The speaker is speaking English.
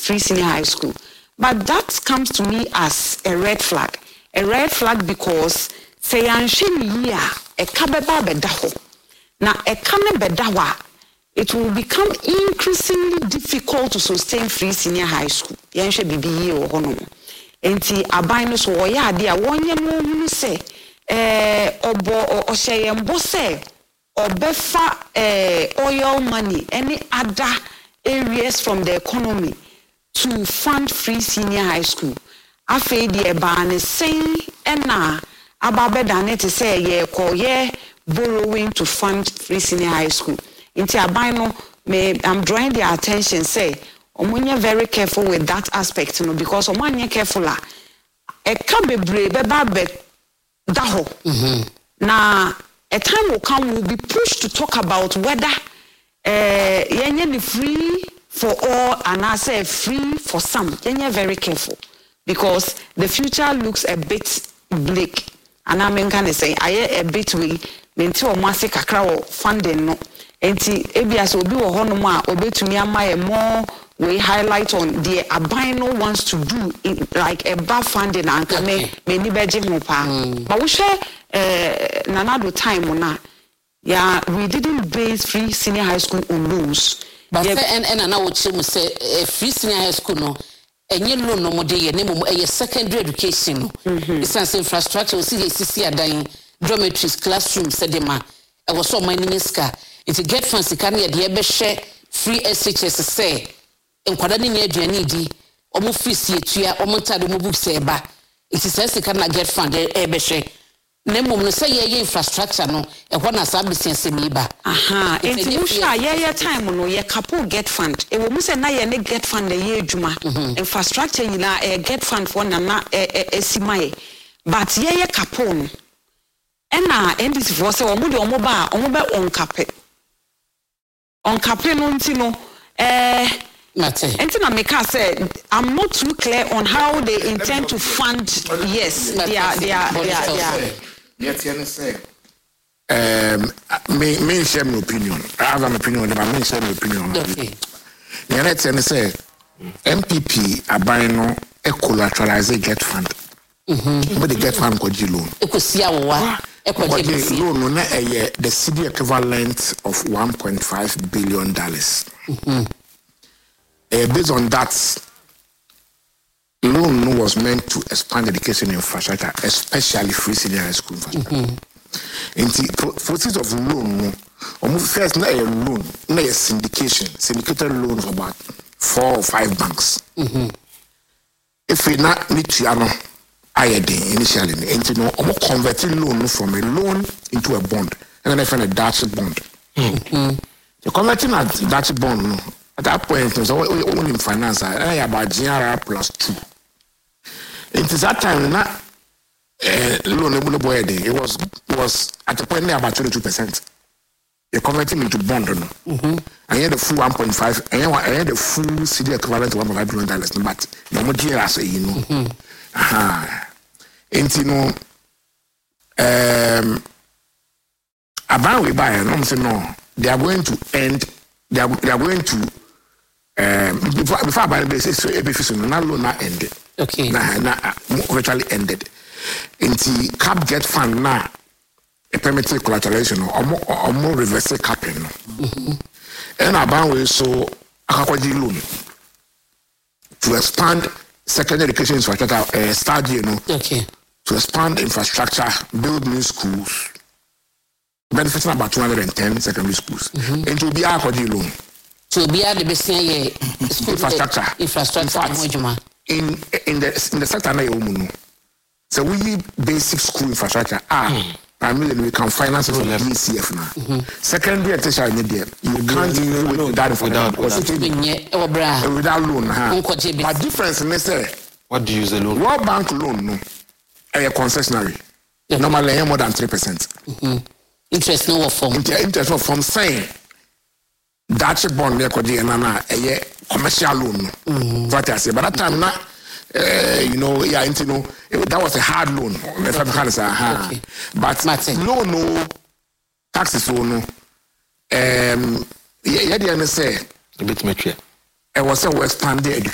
free senior high school. But that comes to me as a red flag. A red flag because say anshemi ya e kabeba bedaho. Na e kame bedawa, it will become increasingly difficult to sustain free senior high school. Yanshe bibi ye o hono. Enti aban no so oya ade a wonye mo hunu se obo ohye mbo se obefa oil money any other areas from the economy to fund free senior high school. Afei de eba ne sen na ababeda ne te say ye borrowing to fund free senior high school. Inti aban no I'm drawing their attention say omunye very careful with that aspect because omunye careful la e ka bebre beba be daho. Na a time will come we'll be pushed to talk about whether yenye the free for all and I say free for some. Yenye very careful because the future looks a bit bleak. And I mean can say I a bit we menti o mase kakra funding no. Enti ebias obi wo hono ma obetumi ama more we highlight on the abino wants to do in, like a bar funding and me ni beje ho pa. But we share nanado time na yeah we didn't base free senior high school on loans. But and na wo che mu say free senior high school no enye loan no mo de ye nemo secondary education no. It's infrastructure see adan dormitories classrooms sedema e was so mining ska it get fancy can ye de be share free SHS say enkwada ni aduane di omo fees ye tua omo tade mo books e ba it is say can get fund e be share nemo no say ye infrastructure no e ho na sa business me ba aha enti mo sha ye time no ye capo get fund e wo mo say na ye ne get fund ye adwuma infrastructure nyina e get fund for na esimaye but ye capo no ena ndis for say omo de omo ba on cape no ntino Entina Meka said, I'm not too clear on how they intend to fund. Yes, they are. Yes, me share my opinion. I have an opinion, but me share my opinion. Okay. Let's say MPP abino a collateralized get fund. But the get fund could you loan? Loan the city equivalent of $1.5 billion. Based on that, loan was meant to expand education infrastructure, especially free senior high school infrastructure. In the process of loan, first not a loan, not a syndicated loan of about 4 or 5 banks. If we not need to initially, and converting loan from a loan into a bond, and then I find a Dutch bond. The converting a Dutch bond. At that point, it was only in finance. I about GRR plus 2. It is that time not loan it was at the point about 22%. You're converting into bond, I had the full 1.5. I had the full CD equivalent to $1.5 billion. But no more GRR, you know. And you know, about we buy, and I'm saying no, they are going to end. They are going to. Before I buy the basis, so every now loan ended. Okay. Now virtually ended. Into cap get fund now a permitted collateralization or more reverse capping. And about we so akwaji loan to expand secondary education infrastructure. Start okay. To expand infrastructure, build new schools, benefiting about 210 secondary schools, and to be akwaji loan. So be the best infrastructure in the sector na yomuno. So we basic school infrastructure primarily we can finance it from DCF now. Secondary and tertiary media you can't do without loan. But difference in say what do you use a loan? World Bank loan no a concessionary. Normally more than 3%. Interest no form. Interest no form saying Dutch bond there could a commercial loan. What I say, but that time that was a hard loan. Okay. But loan no taxes no. Say a bit mature. I was expanding education.